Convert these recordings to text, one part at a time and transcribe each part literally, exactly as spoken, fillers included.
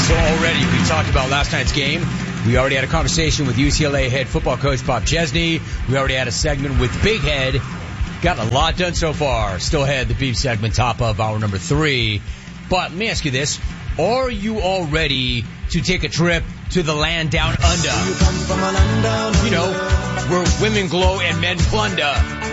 So already we talked about last night's game. We already had a conversation with U C L A head football coach Bob Chesney. We already had a segment with Big Head. Gotten a lot done so far. Still had the beef segment, top of hour number three. But let me ask you this. Are you all ready to take a trip to the land down under? You know, where women glow and men plunder.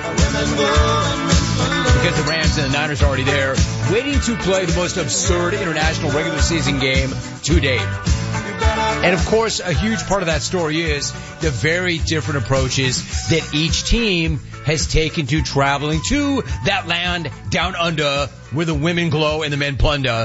Because the Rams and the Niners are already there, waiting to play the most absurd international regular season game to date. And of course, a huge part of that story is the very different approaches that each team has taken to traveling to that land down under where the women glow and the men plunder,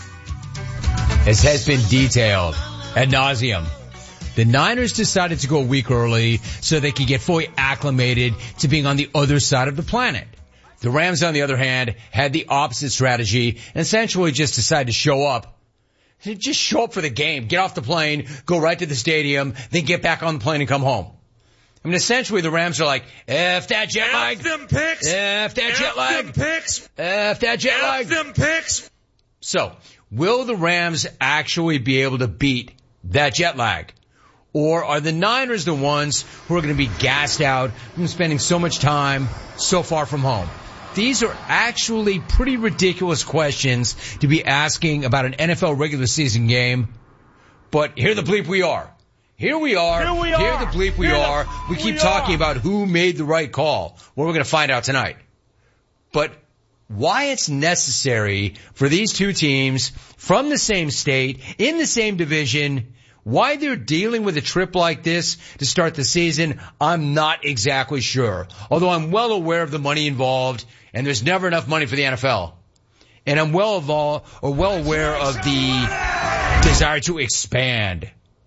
as has been detailed ad nauseum. The Niners decided to go a week early so they could get fully acclimated to being on the other side of the planet. The Rams, on the other hand, had the opposite strategy and essentially just decided to show up. Just show up for the game, get off the plane, go right to the stadium, then get back on the plane and come home. I mean, essentially the Rams are like, F that jet lag. F them picks. F that F jet lag. them picks. F that jet lag. F them picks. So, will the Rams actually be able to beat that jet lag? Or are the Niners the ones who are going to be gassed out from spending so much time so far from home? These are actually pretty ridiculous questions to be asking about an N F L regular season game. But here the bleep we are. Here we are. Here we are. Here the bleep we Here are. the, we keep we talking are. about who made the right call. Well, we're going to find out tonight. But why it's necessary for these two teams from the same state, in the same division, why they're dealing with a trip like this to start the season, I'm not exactly sure. Although I'm well aware of the money involved, and there's never enough money for the N F L. And I'm well involved, or well aware of the desire to expand.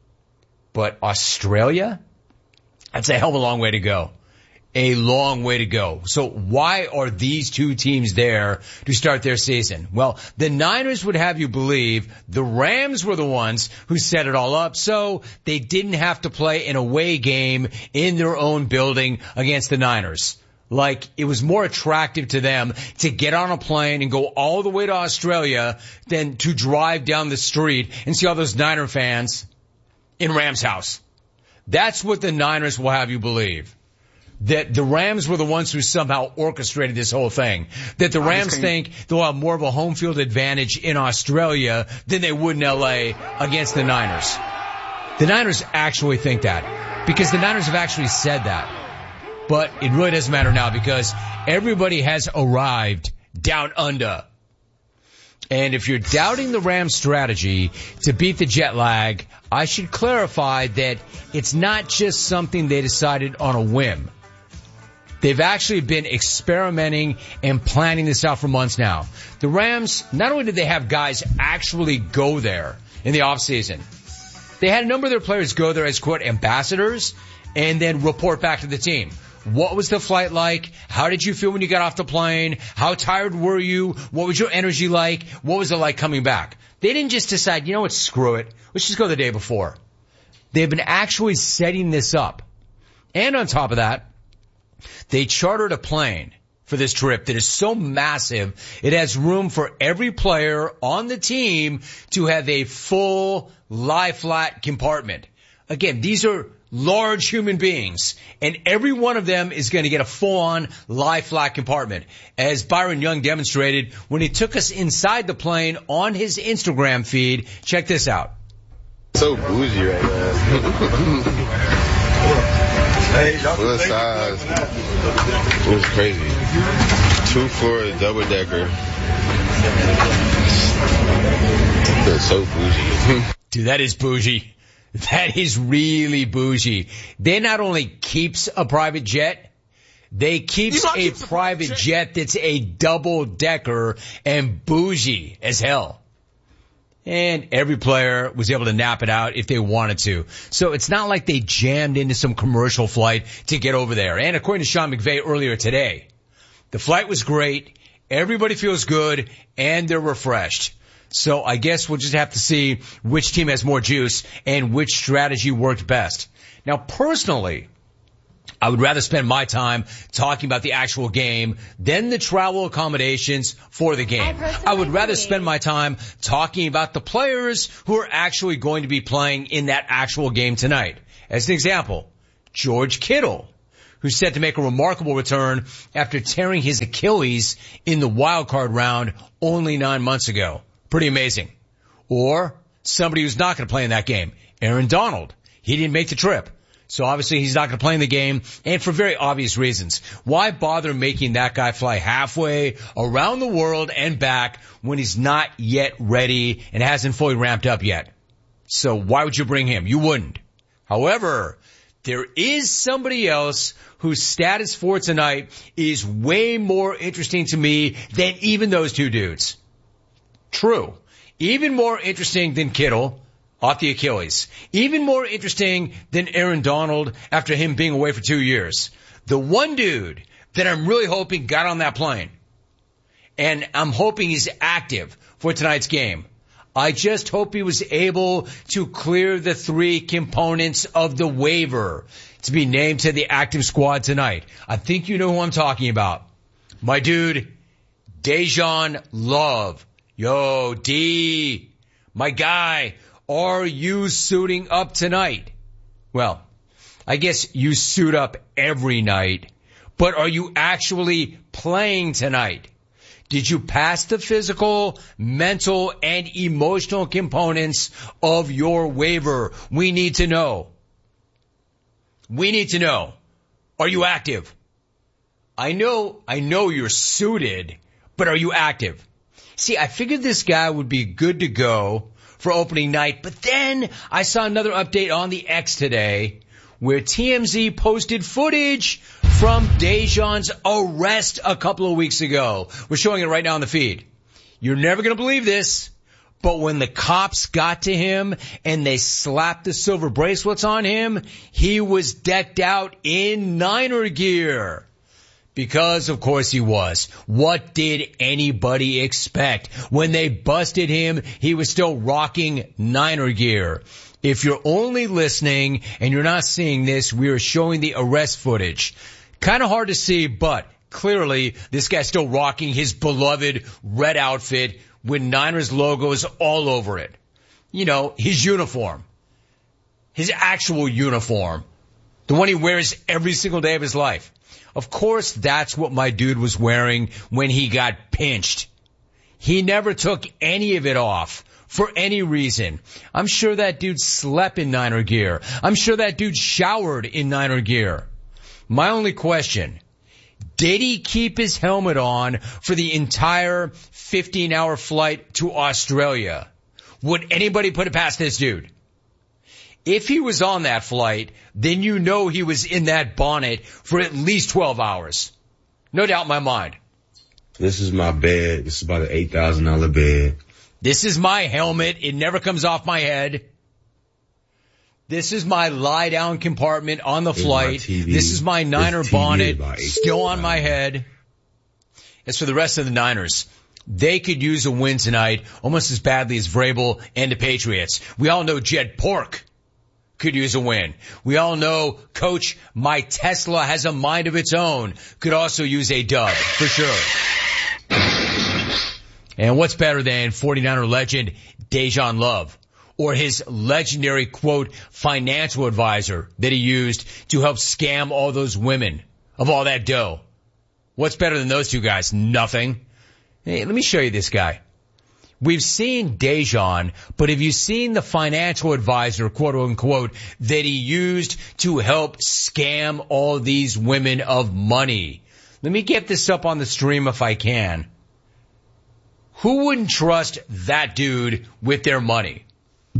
But Australia? That's a hell of a long way to go. A long way to go. So why are these two teams there to start their season? Well, the Niners would have you believe the Rams were the ones who set it all up, so they didn't have to play an away game in their own building against the Niners. Like, it was more attractive to them to get on a plane and go all the way to Australia than to drive down the street and see all those Niner fans in Rams house. That's what the Niners will have you believe. That the Rams were the ones who somehow orchestrated this whole thing. That the Rams think they'll have more of a home field advantage in Australia than they would in L A against the Niners. The Niners actually think that. Because the Niners have actually said that. But it really doesn't matter now because everybody has arrived down under. And if you're doubting the Rams' strategy to beat the jet lag, I should clarify that it's not just something they decided on a whim. They've actually been experimenting and planning this out for months now. The Rams, not only did they have guys actually go there in the offseason, they had a number of their players go there as, quote, ambassadors and then report back to the team. What was the flight like? How did you feel when you got off the plane? How tired were you? What was your energy like? What was it like coming back? They didn't just decide, you know what, screw it. Let's just go the day before. They've been actually setting this up. And on top of that, they chartered a plane for this trip that is so massive, it has room for every player on the team to have a full lie-flat compartment. Again, these are large human beings, and every one of them is going to get a full-on lie-flat compartment, as Byron Young demonstrated when he took us inside the plane on his Instagram feed. Check this out. So bougie right now. Full size. It was crazy. Two floor double decker. It's so bougie. Dude, that is bougie. That is really bougie. They not only keeps a private jet, they keeps a private jet that's a double decker and bougie as hell. And every player was able to nap it out if they wanted to. So it's not like they jammed into some commercial flight to get over there. And according to Sean McVay earlier today, the flight was great, everybody feels good, and they're refreshed. So I guess we'll just have to see which team has more juice and which strategy worked best. Now, personally, I would rather spend my time talking about the actual game than the travel accommodations for the game. I, I would rather spend my time talking about the players who are actually going to be playing in that actual game tonight. As an example, George Kittle, who's set to make a remarkable return after tearing his Achilles in the wild card round only nine months ago. Pretty amazing. Or somebody who's not going to play in that game, Aaron Donald. He didn't make the trip. So obviously he's not going to play in the game, and for very obvious reasons. Why bother making that guy fly halfway around the world and back when he's not yet ready and hasn't fully ramped up yet? So why would you bring him? You wouldn't. However, there is somebody else whose status for tonight is way more interesting to me than even those two dudes. True. Even more interesting than Kittle off the Achilles. Even more interesting than Aaron Donald after him being away for two years. The one dude that I'm really hoping got on that plane, and I'm hoping he's active for tonight's game. I just hope he was able to clear the three components of the waiver to be named to the active squad tonight. I think you know who I'm talking about. My dude, Dejan Love. Yo, D, my guy. Are you suiting up tonight? Well, I guess you suit up every night, but are you actually playing tonight? Did you pass the physical, mental, and emotional components of your waiver? We need to know. We need to know. Are you active? I know, I know you're suited, but are you active? See, I figured this guy would be good to go for opening night, but then I saw another update on the X today where T M Z posted footage from Dejan's arrest a couple of weeks ago. We're showing it right now on the feed. You're never going to believe this, but when the cops got to him and they slapped the silver bracelets on him, he was decked out in Niner gear. Because, of course, he was. What did anybody expect? When they busted him, he was still rocking Niner gear. If you're only listening and you're not seeing this, we are showing the arrest footage. Kind of hard to see, but clearly this guy's still rocking his beloved red outfit with Niners logos all over it. You know, his uniform. His actual uniform. The one he wears every single day of his life. Of course, that's what my dude was wearing when he got pinched. He never took any of it off for any reason. I'm sure that dude slept in Niner gear. I'm sure that dude showered in Niner gear. My only question, did he keep his helmet on for the entire fifteen hour flight to Australia? Would anybody put it past this dude? If he was on that flight, then you know he was in that bonnet for at least twelve hours. No doubt in my mind. This is my bed. This is about an eight thousand dollars bed. This is my helmet. It never comes off my head. This is my lie-down compartment on the flight. This is my Niner bonnet still on my head. As for the rest of the Niners, they could use a win tonight almost as badly as Vrabel and the Patriots. We all know Jed Pork could use a win. We all know Coach My Tesla has a mind of its own could also use a dub, for sure. And what's better than forty-niner legend Dejan Love or his legendary, quote, financial advisor that he used to help scam all those women of all that dough? What's better than those two guys? Nothing. Hey, let me show you this guy. We've seen Dejan, but have you seen the financial advisor, quote unquote, that he used to help scam all these women of money? Let me get this up on the stream if I can. Who wouldn't trust that dude with their money?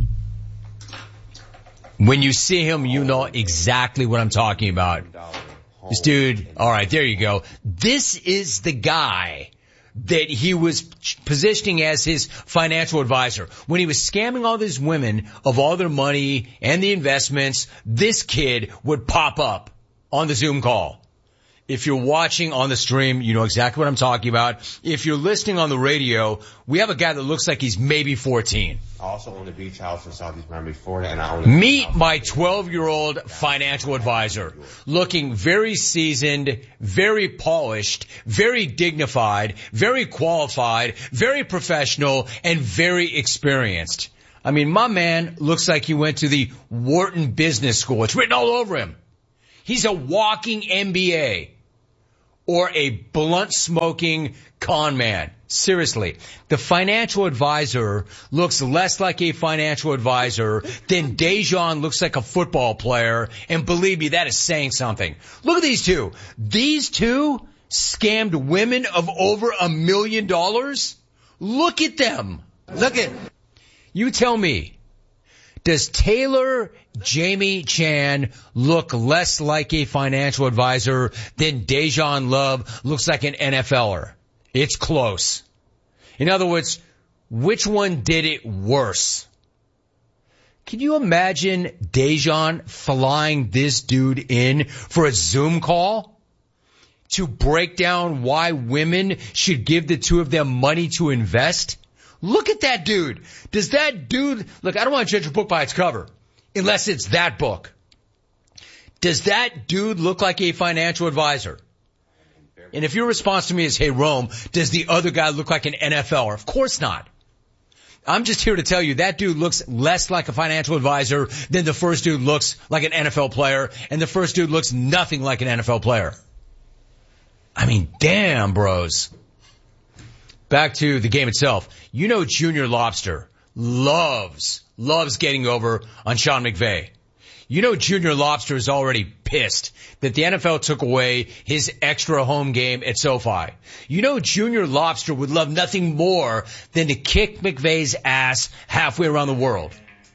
When you see him, you know exactly what I'm talking about. This dude, all right, there you go. This is the guy that he was positioning as his financial advisor. When he was scamming all these women of all their money and the investments, this kid would pop up on the Zoom call. If you're watching on the stream, you know exactly what I'm talking about. If you're listening on the radio, we have a guy that looks like he's maybe fourteen. I also own a beach house in Southeast Miami, Florida, and I own a Meet my twelve-year-old financial advisor, looking very seasoned, very polished, very dignified, very qualified, very professional, and very experienced. I mean, my man looks like he went to the Wharton Business School. It's written all over him. He's a walking M B A or a blunt-smoking con man. Seriously, the financial advisor looks less like a financial advisor than Dejan looks like a football player, and believe me, that is saying something. Look at these two. These two scammed women of over a million dollars? Look at them. Look at. You tell me, does Taylor Jamie Chan look less like a financial advisor than Dejan Love looks like an N F L er? It's close. In other words, which one did it worse? Can you imagine Dejan flying this dude in for a Zoom call to break down why women should give the two of them money to invest? Look at that dude. Does that dude, look, I don't want to judge a book by its cover, unless it's that book. Does that dude look like a financial advisor? And if your response to me is, hey, Rome, does the other guy look like an N F L er? Of course not. I'm just here to tell you that dude looks less like a financial advisor than the first dude looks like an N F L player, and the first dude looks nothing like an N F L player. I mean, damn, bros. Back to the game itself. You know Junior Lobster loves, loves getting over on Sean McVay. You know Junior Lobster is already pissed that the N F L took away his extra home game at SoFi. You know Junior Lobster would love nothing more than to kick McVay's ass halfway around the world.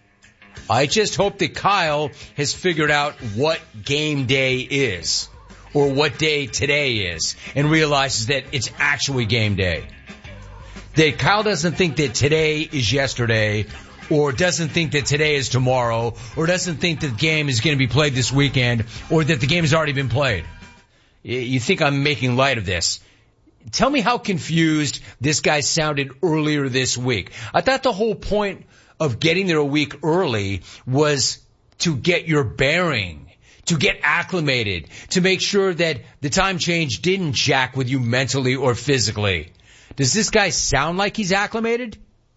I just hope that Kyle has figured out what game day is, or what day today is, and realizes that it's actually game day. That Kyle doesn't think that today is yesterday, or doesn't think that today is tomorrow, or doesn't think that the game is going to be played this weekend, or that the game has already been played. You think I'm making light of this. Tell me how confused this guy sounded earlier this week. I thought the whole point of getting there a week early was to get your bearing, to get acclimated, to make sure that the time change didn't jack with you mentally or physically. Does this guy sound like he's acclimated?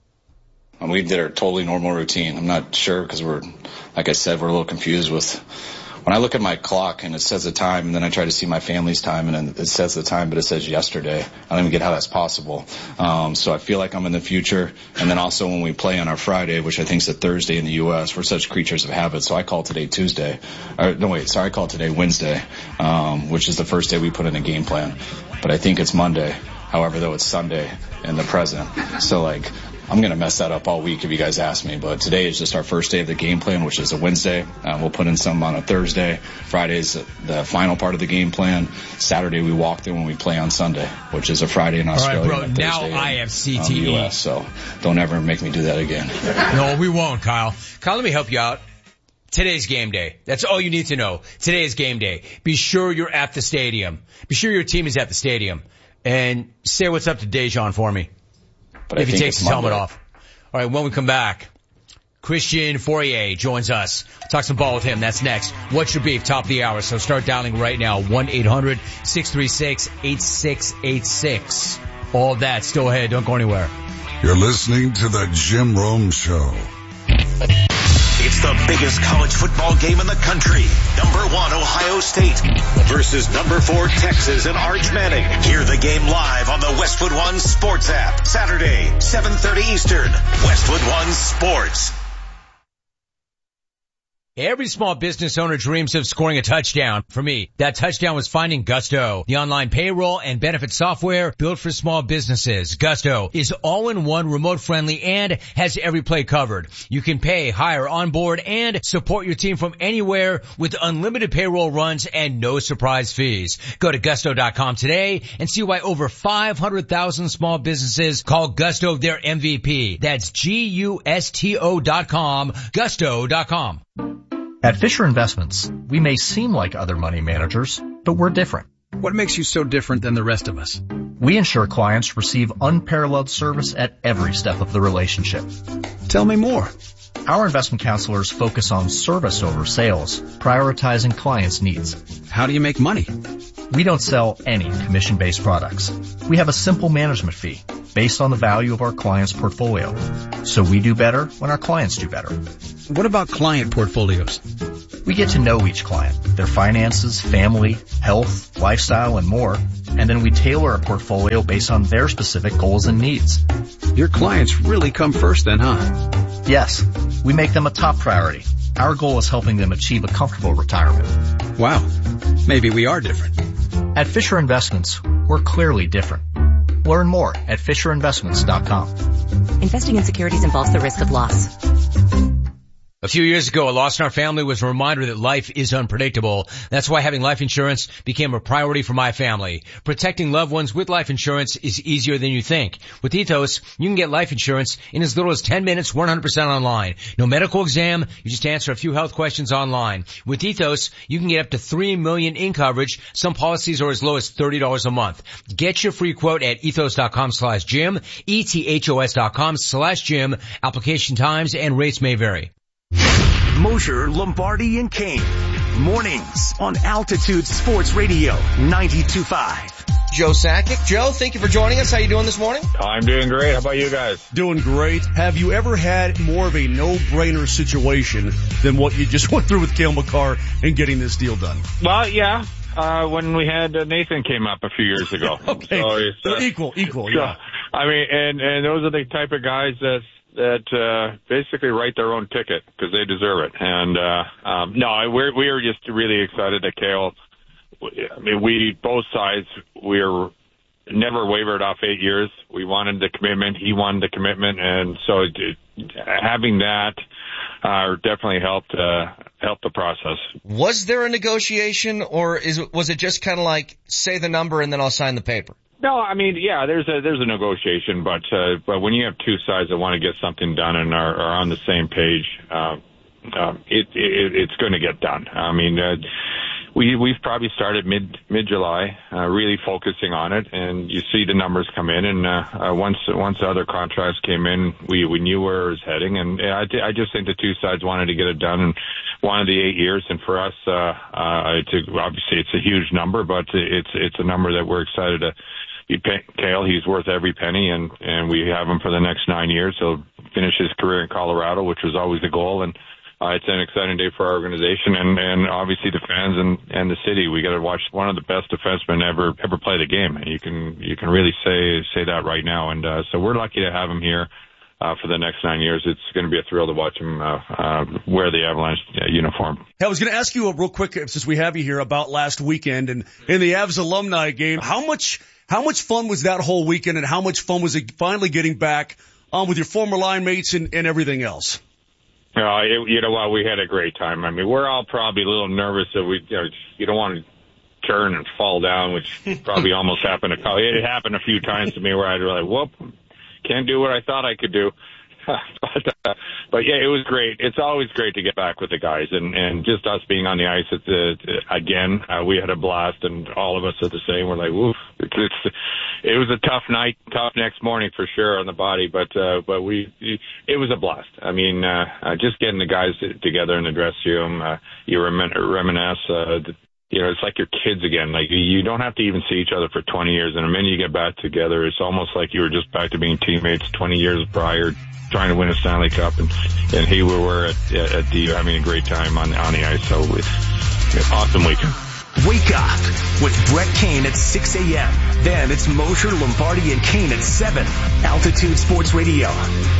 And we did our totally normal routine. I'm not sure because we're, like I said, we're a little confused with, when I look at my clock and it says the time, and then I try to see my family's time, and then it says the time, but it says yesterday. I don't even get how that's possible. Um, so I feel like I'm in the future. And then also when we play on our Friday, which I think is a Thursday in the U S, we're such creatures of habit. So I call today Tuesday. Or, no, wait, sorry, I call today Wednesday, um, which is the first day we put in a game plan. But I think it's Monday. However, though, it's Sunday in the present. So, like, I'm going to mess that up all week if you guys ask me. But today is just our first day of the game plan, which is a Wednesday. Uh, we'll put in some on a Thursday. Friday's the final part of the game plan. Saturday we walk through when we play on Sunday, which is a Friday in Australia. All right, bro, now I have C T E. Um, U S, so don't ever make me do that again. No, we won't, Kyle. Kyle, let me help you out. Today's game day. That's all you need to know. Today is game day. Be sure you're at the stadium. Be sure your team is at the stadium. And say what's up to Dejan for me. But if I he takes his helmet Monday. off. All right, when we come back, Christian Fourier joins us. Talk some ball with him. That's next. What's your beef? Top of the hour. So start dialing right now. one eight hundred six three six eight six eight six. All of that still ahead. Don't go anywhere. You're listening to the Jim Rome Show. It's the biggest college football game in the country. Number one, Ohio State versus number four, Texas and Arch Manning. Hear the game live on the Westwood One Sports app. Saturday, seven thirty Eastern. Westwood One Sports. Every small business owner dreams of scoring a touchdown. For me, that touchdown was finding Gusto, the online payroll and benefit software built for small businesses. Gusto is all-in-one, remote-friendly, and has every play covered. You can pay, hire, onboard, and support your team from anywhere with unlimited payroll runs and no surprise fees. Go to gusto dot com today and see why over five hundred thousand small businesses call Gusto their M V P. That's G U S T O dot com, gusto dot com. At Fisher Investments, we may seem like other money managers, but we're different. What makes you so different than the rest of us? We ensure clients receive unparalleled service at every step of the relationship. Tell me more. Our investment counselors focus on service over sales, prioritizing clients' needs. How do you make money? We don't sell any commission-based products. We have a simple management fee based on the value of our client's portfolio. So we do better when our clients do better. What about client portfolios? We get to know each client, their finances, family, health, lifestyle, and more, and then we tailor a portfolio based on their specific goals and needs. Your clients really come first then, huh? Yes, we make them a top priority. Our goal is helping them achieve a comfortable retirement. Wow, maybe we are different. At Fisher Investments, we're clearly different. Learn more at fisher investments dot com. Investing in securities involves the risk of loss. A few years ago, a loss in our family was a reminder that life is unpredictable. That's why having life insurance became a priority for my family. Protecting loved ones with life insurance is easier than you think. With Ethos, you can get life insurance in as little as ten minutes, one hundred percent online. No medical exam, you just answer a few health questions online. With Ethos, you can get up to three million dollars in coverage. Some policies are as low as thirty dollars a month. Get your free quote at ethos.com slash Jim, E-T-H-O-S dot com slash Jim. Application times and rates may vary. Mosher, Lombardi, and Kane. Mornings on Altitude Sports Radio ninety-two point five. Joe Sakic. Joe, thank you for joining us. How you doing this morning? I'm doing great. How about you guys? Doing great. Have you ever had more of a no-brainer situation than what you just went through with Cale Makar and getting this deal done? Well, yeah. Uh, when we had uh, Nathan came up a few years ago. Okay. So it's, uh, equal, equal, so, yeah. I mean, and, and those are the type of guys that that uh basically write their own ticket because they deserve it. And uh um no, we're we are just really excited that Cale. I mean, we both sides we're never wavered off eight years. We wanted the commitment. He wanted the commitment, and so it, it, having that uh definitely helped uh help the process. Was there a negotiation, or is it, was it just kind of like say the number and then I'll sign the paper? No, I mean, yeah, there's a there's a negotiation, but uh, but when you have two sides that want to get something done and are, are on the same page, uh, uh, it, it it's going to get done. I mean, uh, we we've probably started mid mid July, uh, really focusing on it, and you see the numbers come in, and uh, uh, once once the other contracts came in, we we knew where it was heading, and I I just think the two sides wanted to get it done and wanted the eight years, and for us, uh, uh, it's a, obviously it's a huge number, but it's it's a number that we're excited to. He, Cale, he's worth every penny, and, and we have him for the next nine years. He'll finish his career in Colorado, which was always the goal, and uh, it's an exciting day for our organization and, and obviously the fans and, and the city. We got to watch one of the best defensemen ever ever play the game, and you can you can really say say that right now. And uh, so we're lucky to have him here uh, for the next nine years. It's going to be a thrill to watch him uh, uh, wear the Avalanche uh, uniform. Hey, I was going to ask you a real quick, since we have you here, about last weekend and in the Avs alumni game. How much How much fun was that whole weekend, and how much fun was it finally getting back on with your former line mates and, and everything else? Uh, it, you know what? We had a great time. I mean, we're all probably a little nervous that we, you know, you don't want to turn and fall down, which probably almost happened to Kyle. It happened a few times to me where I'd be like, whoop, can't do what I thought I could do. but, uh, but yeah, it was great. It's always great to get back with the guys, and, and just us being on the ice at the, again, uh, we had a blast, and all of us are the same. We're like, woof. It's, it's, it was a tough night, tough next morning for sure on the body, but, uh, but we, it was a blast. I mean, uh, uh just getting the guys together in the dressing room, uh, you remin- reminisce, uh, the, you know, it's like your kids again. Like, you don't have to even see each other for twenty years, and the minute you get back together, it's almost like you were just back to being teammates twenty years prior, trying to win a Stanley Cup, and, and here we were at, at the, having a great time on, on the ice. So it's an awesome weekend. Wake up with Brett Kane at six a.m. Then it's Mosher, Lombardi, and Kane at seven. Altitude Sports Radio.